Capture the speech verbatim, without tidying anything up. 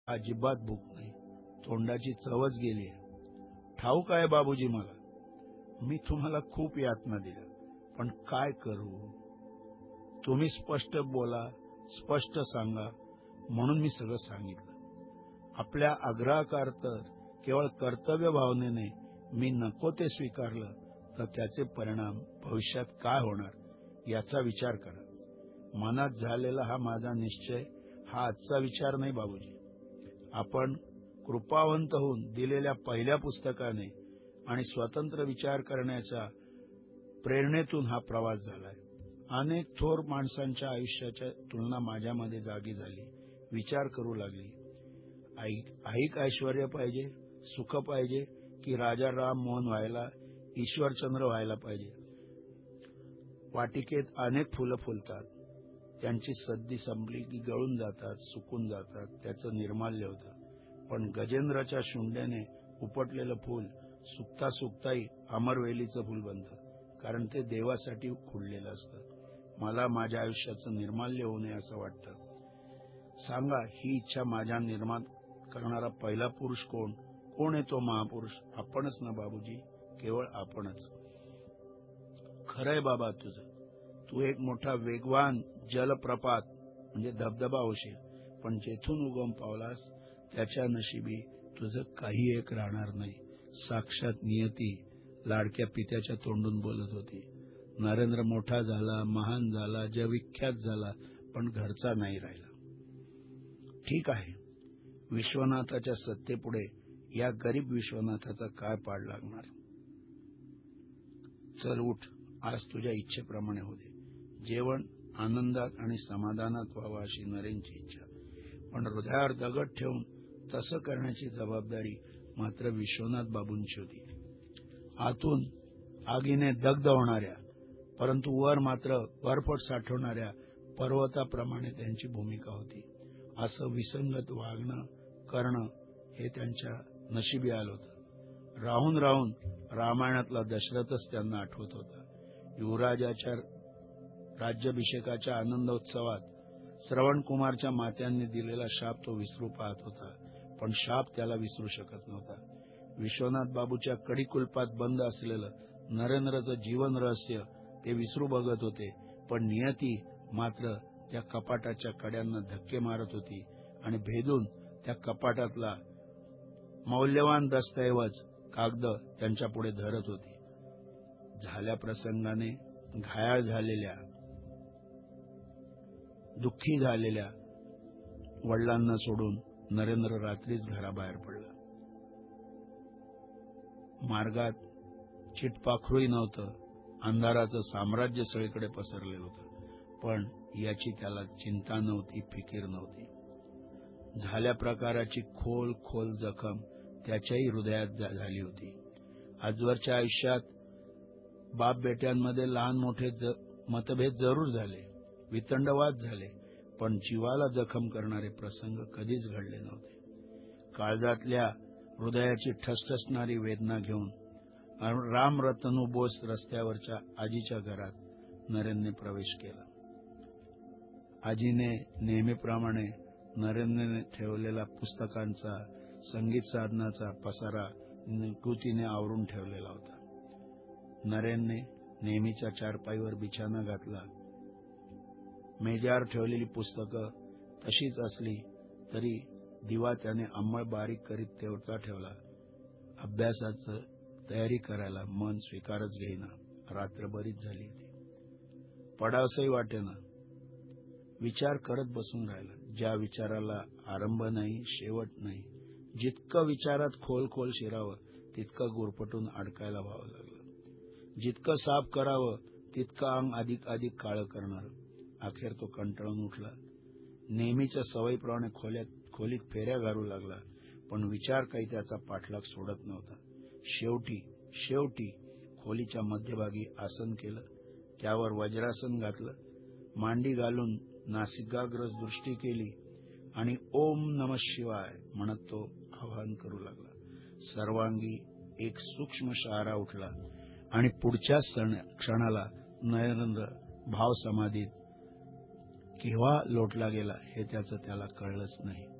अजिबात भूक नाही, तोंडाची चवच गेली. ठाऊक आहे बाबूजी, मला मी तुम्हाला खूप यातना दिल्या, पण काय करू? तुम्ही स्पष्ट बोला, स्पष्ट सांगा, म्हणून मी सगळं सांगितलं. आपल्या आग्रहाकारता केवळ कर्तव्य भावनेने मी नको ते स्वीकारलं तर त्याचे परिणाम भविष्यात काय होणार याचा विचार करा. मनात झालेला हा माझा निश्चय हा आजचा विचार नाही बाबूजी. आपण कृपावंत होऊन दिलेल्या पहिल्या पुस्तकाने आणि स्वतंत्र विचार करण्याच्या प्रेरणेतून हा प्रवास झालाय. अनेक थोर माणसांच्या आयुष्याच्या तुलना माझ्यामध्ये जागी झाली. विचार करू लागली, ऐक ऐश्वर्य पाहिजे, सुख पाहिजे की राजा राम मोहन व्हायला, ईश्वरचंद्र व्हायला पाहिजे. वाटिकेत अनेक फुलं फुलतात, त्यांची सद्दी संपली की गळून जातात, सुकून जातात, त्याचं निर्माल्य होतं. पण गजेंद्राच्या शुंड्याने उपटलेलं फूल सुकता सुकताही अमरवेलीचं फूल बनतं, कारण ते देवासाठी खुडलेलं असतं. मला माझ्या आयुष्याचं निर्माल्य होऊ नये असं वाटतं. सांगा, ही इच्छा माझ्या निर्माण करणारा पहिला पुरुष कोण? कोण आहे तो महापुरुष? आपणच ना बाबूजी, केवळ आपणच. खरंय बाबा तुझं. तू एक मोठा वेगवान जलप्रपात म्हणजे धबधबा होशील, पण जेथून उगम पावलास त्याच्या नशिबी तुझं काही एक राहणार नाही. साक्षात नियती लाडक्या पित्याच्या तोंडून बोलत होती. नरेंद्र मोठा झाला, महान झाला, जगविख्यात झाला, पण घरचा नाही राहिला. ठीक आहे, विश्वनाथाच्या सत्तेपुढे या गरीब विश्वनाथाचा काय पाड लागणार? चल उठ, आज तुझ्या इच्छेप्रमाणे होते. जेवण आनंदात आणि समाधानात व्हावं अशी नरेंची इच्छा, पण हृदयावर दगड ठेवून तसं करण्याची जबाबदारी मात्र विश्वनाथ बाबूंची होती. आतून आगीने दग्ध होणाऱ्या परंतु वर मात्र बर्फट साठवणाऱ्या पर्वताप्रमाणे त्यांची भूमिका होती. असं विसंगत वागणं करणं हे त्यांच्या नशिबी आलं होतं. राहून राहून रामायणातला दशरथच त्यांना आठवत होता. युवराजाच्या राज्याभिषेकाच्या आनंदोत्सवात श्रवणकुमारच्या मात्यांनी दिलेला शाप तो विसरू पाहत होता, पण शाप त्याला विसरू शकत नव्हता. विश्वनाथ बाबूच्या कडिकुलपात बंद असलेलं नरेंद्रचं जीवन रहस्य ते विसरू बघत होते, पण नियती मात्र त्या कपाटाच्या कड्यांना धक्के मारत होती आणि भेदून त्या कपाटातला मौल्यवान दस्तऐवज कागद त्यांच्या पुढे धरत होती. झाल्या प्रसंगाने घायाळ झालेल्या, दुःखी झालेल्या वडिलांना सोडून नरेंद्र रात्रीच घराबाहेर पडला. मार्गात चिटपाखरूही नव्हतं. अंधाराचं साम्राज्य सगळीकडे पसरलेलं होतं, पण याची त्याला चिंता नव्हती, फिकीर नव्हती. झाल्या प्रकाराची खोल खोल जखम त्याच्याही हृदयात झाली होती. आजवरच्या आयुष्यात बाप बेट्यांमध्ये लहान मोठे मतभेद जरूर झाले, वितंडवाद झाले, पण जीवाला जखम करणारे प्रसंग कधीच घडले नव्हते. काळजातल्या हृदयाची ठसठसणारी वेदना घेऊन रामरतनू बोस रस्त्यावरच्या आजीच्या घरात नरेंद्रने प्रवेश केला. आजीने नेहमीप्रमाणे नरेंद्रने ठेवलेला पुस्तकांचा, संगीत साधनाचा पसारा निकृतीने आवरून ठेवलेला होता. नरेंद्रने नेहमीच्या चारपाईवर बिछाना घातला. मेजावर ठेवलेली पुस्तकं तशीच असली तरी दिवा त्याने अंमळ बारीक करीत तेवढा ठेवला. अभ्यासाचं तयारी करायला मन स्वीकारच घेईना. रात्र बरीच झाली होती. पडावसंही वाटेना. विचार करत बसून राहिला, ज्या विचाराला आरंभ नाही, शेवट नाही. जितकं विचारात खोल खोल शिरावं तितकं गुरफटून अडकायला व्हावं लागलं. जितकं साफ करावं तितकं अंग अधिक अधिक काळं करणार. अखेर तो कंटाळून उठला. नेहमीच्या सवयीप्रमाणे खोल्यात खोलीत फेऱ्या घालू लागला, पण विचार काही त्याचा पाठलाग सोडत नव्हता. शेवटी शेवटी खोलीच्या मध्यभागी आसन केलं, त्यावर वज्रासन घातलं, मांडी घालून नासिकाग्र दृष्टी केली आणि ओम नमः शिवाय म्हणत तो आवाहन करू लागला. सर्वांगी एक सूक्ष्म शहारा उठला आणि पुढच्या क्षणाला नरेंद्र भाव समाधीत केव्हा लोटला गेला हे त्याचं त्याला कळलंच नाही.